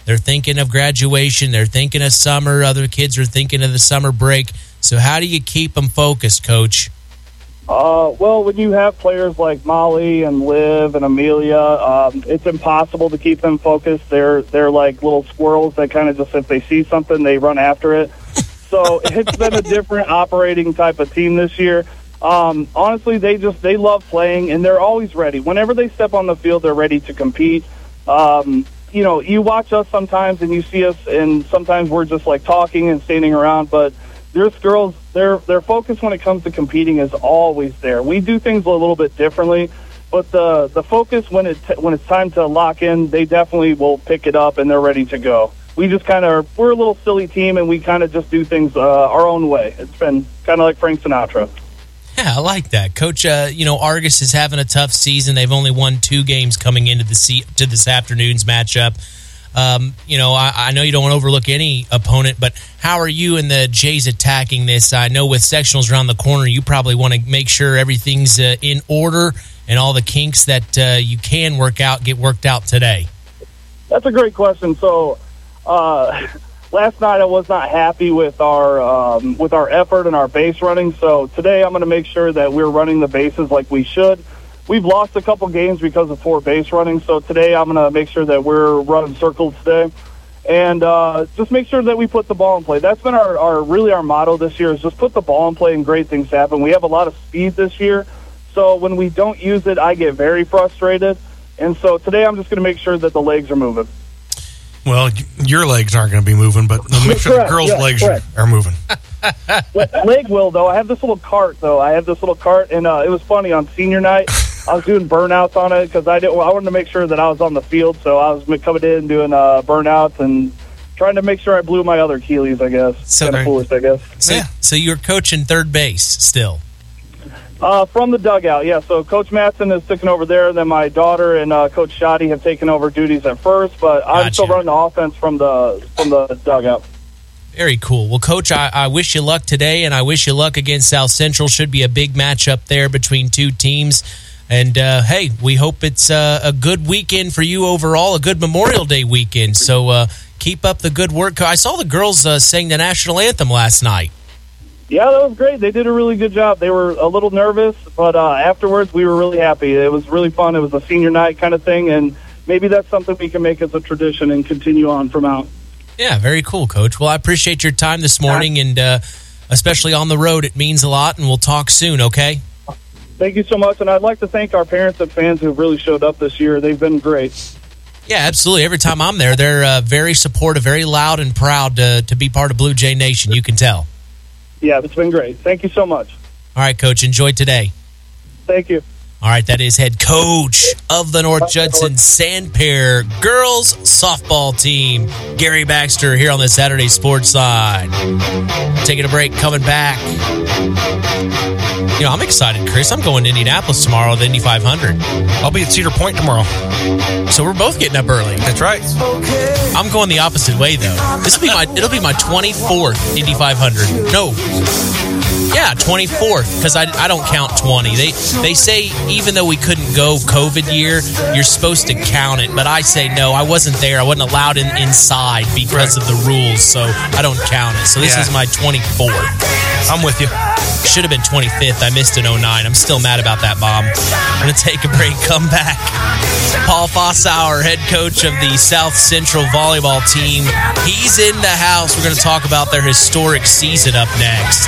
They're thinking of graduation. They're thinking of summer. Other kids are thinking of the summer break. So how do you keep them focused, Coach? Well, when you have players like Molly and Liv and Amelia, it's impossible to keep them focused. They're like little squirrels that kind of just, if they see something, they run after it. So it's been a different operating type of team this year. Honestly, they love playing, and they're always ready. Whenever they step on the field, they're ready to compete. You watch us sometimes, and you see us, and sometimes we're just like talking and standing around, but there's girls, their focus when it comes to competing is always there. We do things a little bit differently, but the focus when it's time to lock in, they definitely will pick it up and they're ready to go. We just we're a little silly team, and we kind of just do things our own way. It's been kind of like Frank Sinatra. Yeah, I like that, Coach. Argus is having a tough season. They've only won 2 games coming into to this afternoon's matchup. I know you don't want to overlook any opponent, but how are you and the Jays attacking this? I know with sectionals around the corner, you probably want to make sure everything's in order and all the kinks that you can work out get worked out today. That's a great question. So last night I was not happy with our effort and our base running. So today I'm going to make sure that we're running the bases like we should. We've lost a couple games because of poor base running, so today I'm going to make sure that we're running circles today. And just make sure that we put the ball in play. That's been our motto this year, is just put the ball in play and great things happen. We have a lot of speed this year, so when we don't use it, I get very frustrated. And so today I'm just going to make sure that the legs are moving. Well, your legs aren't going to be moving, but make sure the girls' legs are moving. Leg will, though. I have this little cart, and it was funny on senior night. I was doing burnouts on it because I wanted to make sure that I was on the field, so I was coming in doing burnouts and trying to make sure I blew my other Achilles, I guess. So kind of foolish, I guess. So you're coaching third base still? From the dugout, yeah. So Coach Matson is taking over there, and then my daughter and Coach Shoddy have taken over duties at first, but I'm still running the offense from the dugout. Very cool. Well, Coach, I wish you luck today, and I wish you luck against South Central. Should be a big matchup there between 2 teams. And, hey, we hope it's a good weekend for you overall, a good Memorial Day weekend. So keep up the good work. I saw the girls sing the national anthem last night. Yeah, that was great. They did a really good job. They were a little nervous, but afterwards we were really happy. It was really fun. It was a senior night kind of thing, and maybe that's something we can make as a tradition and continue on from out. Yeah, very cool, Coach. Well, I appreciate your time this morning, and especially on the road. It means a lot, and we'll talk soon, okay? Thank you so much, and I'd like to thank our parents and fans who have really showed up this year. They've been great. Yeah, absolutely. Every time I'm there, they're very supportive, very loud and proud to be part of Blue Jay Nation. You can tell. Yeah, it's been great. Thank you so much. All right, Coach. Enjoy today. Thank you. All right, that is head coach of the North Judson Sandpair girls softball team, Gary Baxter, here on the Saturday Sports Line. Taking a break, coming back. I'm excited, Chris. I'm going to Indianapolis tomorrow, the Indy 500. I'll be at Cedar Point tomorrow. So we're both getting up early. That's right. I'm going the opposite way, though. It'll be my 24th Indy 500. No. Yeah, 24th, because I don't count 20. They say even though we couldn't go COVID year, you're supposed to count it, but I say no. I wasn't there. I wasn't allowed inside because of the rules, so I don't count it. So this is my 24th. I'm with you. Should have been 25th. I missed an 09. I'm still mad about that, Bob. I'm going to take a break, come back. Paul Fossauer, head coach of the South Central volleyball team. He's in the house. We're going to talk about their historic season up next.